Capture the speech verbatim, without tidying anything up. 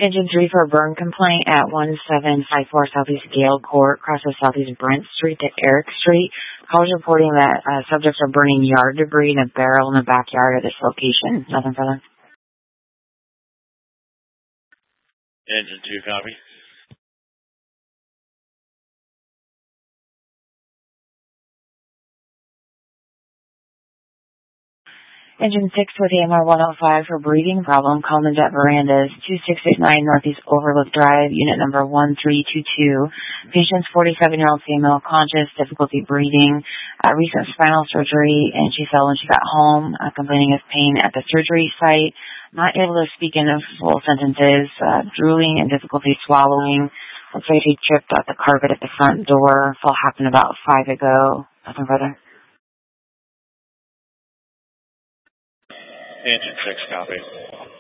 Engine three for a burn complaint at one seven five four Southeast Gale Court, crosses Southeast Brent Street to Eric Street. Calls reporting that uh, subjects are burning yard debris in a barrel in the backyard of this location. Nothing further. Engine two, copy. Engine six with A M R one oh five for breathing problem. Common Jet Verandas, two six eight nine Northeast Overlook Drive, unit number one three two two. Patient's forty-seven-year-old female, conscious, difficulty breathing, uh, recent spinal surgery, and she fell when she got home, uh, complaining of pain at the surgery site, not able to speak in full sentences, uh, drooling and difficulty swallowing. Looks like she tripped out the carpet at the front door. Fall happened about five ago. Nothing further. Engine six, copy.